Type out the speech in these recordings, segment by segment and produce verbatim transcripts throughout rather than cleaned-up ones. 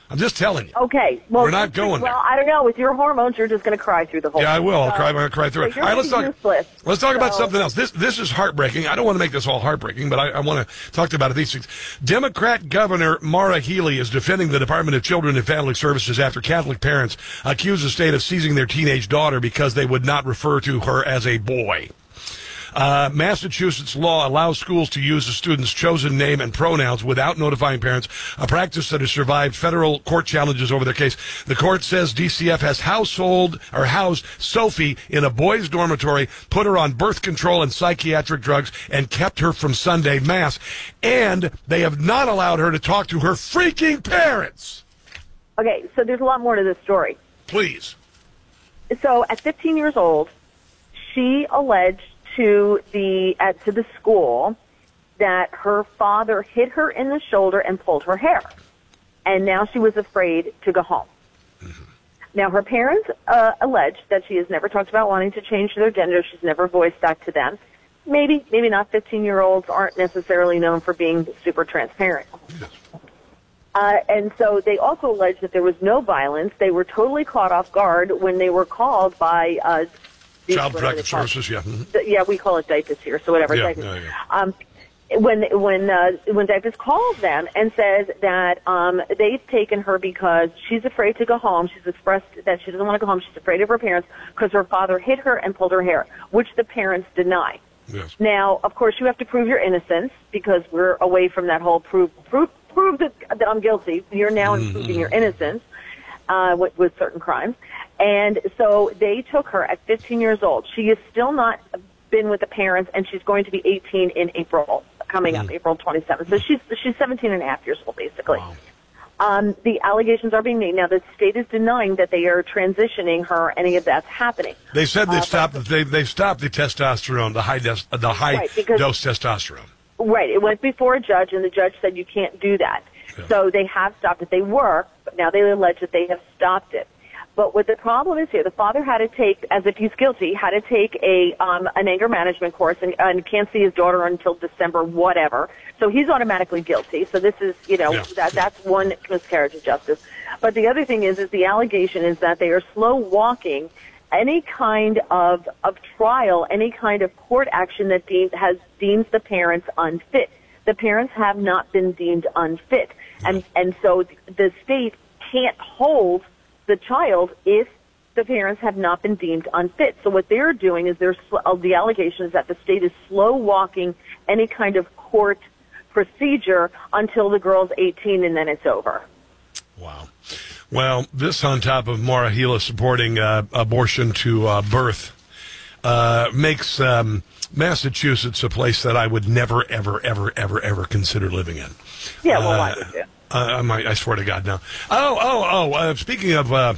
I'm just telling you. Okay. Well, we're not going well, there. I don't know. With your hormones, you're just going to cry through the whole Yeah, thing. I will. I'll so, cry. I'll cry through it. So All right, let's talk. Useless, let's talk about so. something else. This this is heartbreaking. I don't want to make this all heartbreaking, but I, I want to talk about it. These things. Democrat Governor Maura Healey is defending the Department of Children and Family Services after Catholic parents accuse the state of seizing their teenage daughter because they would not refer to her as a boy. Uh, Massachusetts law allows schools to use a student's chosen name and pronouns without notifying parents, a practice that has survived federal court challenges over their case. The court says D C F has household or housed Sophie in a boys' dormitory, put her on birth control and psychiatric drugs, and kept her from Sunday Mass. And they have not allowed her to talk to her freaking parents. Okay, so there's a lot more to this story. Please. So at fifteen years old, she alleged to the at to the school that her father hit her in the shoulder and pulled her hair, and now she was afraid to go home. Mm-hmm. Now her parents uh, alleged that she has never talked about wanting to change their gender. She's never voiced that to them. Maybe, maybe not. fifteen-year-olds aren't necessarily known for being super transparent. Yes. Uh, and so they also alleged that there was no violence. They were totally caught off guard when they were called by uh, Child Protective Services, yeah. Mm-hmm. Yeah, we call it DIPUS here, so whatever. Yeah, DIPUS. yeah, yeah. Um, when when uh, when DIPUS calls them and says that um, they've taken her because she's afraid to go home. She's expressed that she doesn't want to go home. She's afraid of her parents because her father hit her and pulled her hair, which the parents deny. Yes. Now, of course, you have to prove your innocence because we're away from that whole prove prove prove that, that I'm guilty. You're now mm-hmm. proving your innocence uh, with, with certain crimes. And so they took her at fifteen years old. She has still not been with the parents, and she's going to be eighteen in April, coming mm. up, April twenty-seventh. So she's she's seventeen and a half years old, basically. Wow. Um, the allegations are being made. Now, the state is denying that they are transitioning her, any of that's happening. They said they uh, stopped they they stopped the testosterone, the high des, the high right, because, dose testosterone. Right. It went before a judge, and the judge said you can't do that. Yeah. So they have stopped it. They were, but now they allege that they have stopped it. But what the problem is here, the father had to take, as if he's guilty, had to take a um, an anger management course and, and can't see his daughter until December, whatever. So he's automatically guilty. So this is, you know, yeah. that that's one miscarriage of justice. But the other thing is, is the allegation is that they are slow walking any kind of of trial, any kind of court action that deems, has deems the parents unfit. The parents have not been deemed unfit, and and so the state can't hold the child if the parents have not been deemed unfit. So what they're doing is they're sl- uh, the allegation is that the state is slow walking any kind of court procedure until the girl's eighteen and then it's over. Wow. Well, this on top of Maura Healey supporting uh, abortion to uh, birth uh, makes um, Massachusetts a place that I would never, ever, ever, ever, ever consider living in. Yeah, well, uh, why would you? Uh, I, might, I swear to God, no. Oh, oh, oh! Uh, speaking of uh,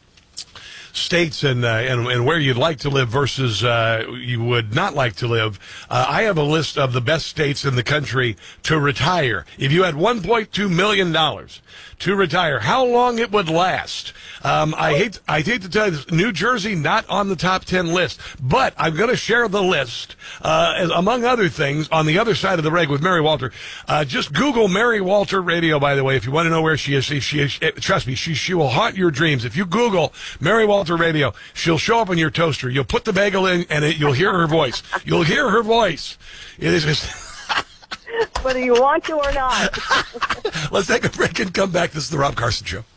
states and, uh, and and where you'd like to live versus uh, you would not like to live, uh, I have a list of the best states in the country to retire. If you had one point two million dollars to retire, how long it would last? Um, I hate I hate to tell you this, New Jersey not on the top ten list, but I'm going to share the list, uh, as, among other things, on the other side of the reg with Mary Walter. Uh, just Google Mary Walter Radio, by the way, if you want to know where she is. She, she is trust me, she she will haunt your dreams. If you Google Mary Walter Radio, she'll show up in your toaster. You'll put the bagel in, and it, you'll hear her voice. You'll hear her voice. It is just... Whether you want to or not. Let's take a break and come back. This is the Rob Carson Show.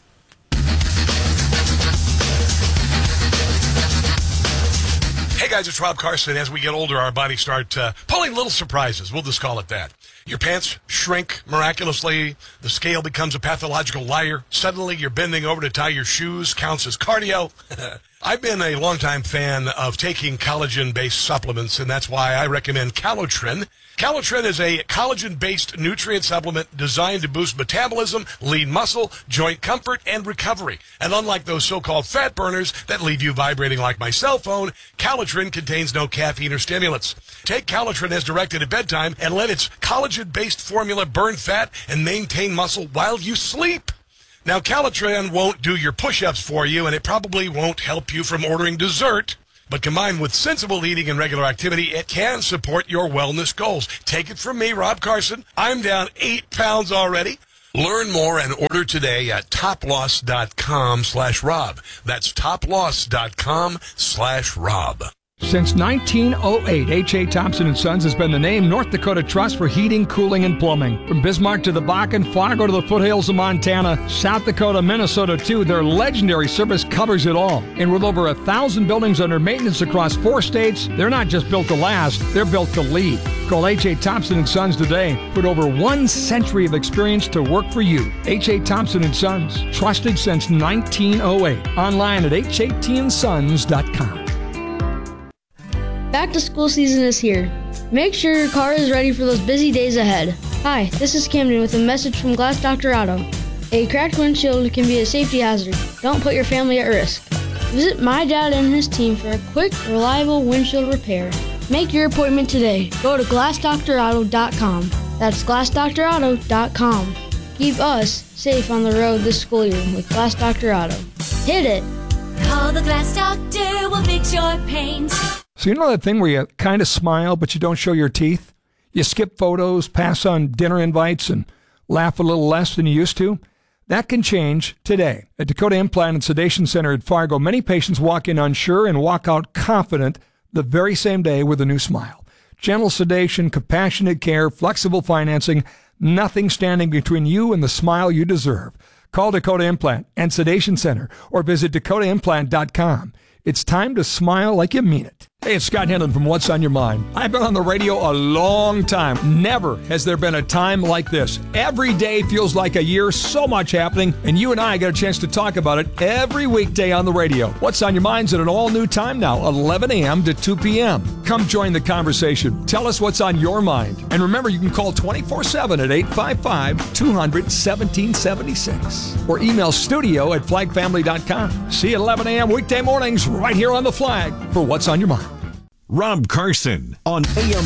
Hey guys, it's Rob Carson. As we get older, our bodies start uh, pulling little surprises. We'll just call it that. Your pants shrink miraculously. The scale becomes a pathological liar. Suddenly, you're bending over to tie your shoes. Counts as cardio. I've been a longtime fan of taking collagen-based supplements, and that's why I recommend Calotren. Calotren is a collagen-based nutrient supplement designed to boost metabolism, lean muscle, joint comfort, and recovery. And unlike those so-called fat burners that leave you vibrating like my cell phone, Calotren contains no caffeine or stimulants. Take Calotren as directed at bedtime and let its collagen-based formula burn fat and maintain muscle while you sleep. Now, Calotren won't do your push-ups for you, and it probably won't help you from ordering dessert. But combined with sensible eating and regular activity, it can support your wellness goals. Take it from me, Rob Carson. I'm down eight pounds already. Learn more and order today at toploss.com slash Rob. That's toploss.com slash Rob. Since nineteen oh eight, H A. Thompson and Sons has been the name North Dakota Trust for heating, cooling, and plumbing. From Bismarck to the Bakken, Fargo to the foothills of Montana, South Dakota, Minnesota too, their legendary service covers it all. And with over a thousand buildings under maintenance across four states, they're not just built to last, they're built to lead. Call H A. Thompson and Sons today. Put over one century of experience to work for you. H A. Thompson and Sons, trusted since nineteen oh eight. Online at H A T and sons dot com. Back to school season is here. Make sure your car is ready for those busy days ahead. Hi, this is Camden with a message from Glass Doctor Auto. A cracked windshield can be a safety hazard. Don't put your family at risk. Visit my dad and his team for a quick, reliable windshield repair. Make your appointment today. Go to glass doctor auto dot com. That's glass doctor auto dot com. Keep us safe on the road this school year with Glass Doctor Auto. Hit it! Call the Glass Doctor, we'll fix your paint. So you know that thing where you kind of smile, but you don't show your teeth? You skip photos, pass on dinner invites, and laugh a little less than you used to? That can change today. At Dakota Implant and Sedation Center at Fargo, many patients walk in unsure and walk out confident the very same day with a new smile. Gentle sedation, compassionate care, flexible financing, nothing standing between you and the smile you deserve. Call Dakota Implant and Sedation Center or visit dakota implant dot com. It's time to smile like you mean it. Hey, it's Scott Henlon from What's on Your Mind. I've been on the radio a long time. Never has there been a time like this. Every day feels like a year, so much happening, and you and I get a chance to talk about it every weekday on the radio. What's on Your Mind's at an all-new time now, eleven a.m. to two p.m. Come join the conversation. Tell us what's on your mind. And remember, you can call twenty-four seven at eight five five, two hundred, seventeen seventy-six or email studio at flag family dot com. See you at eleven a.m. weekday mornings right here on The Flag for What's on Your Mind. Rob Carson on A M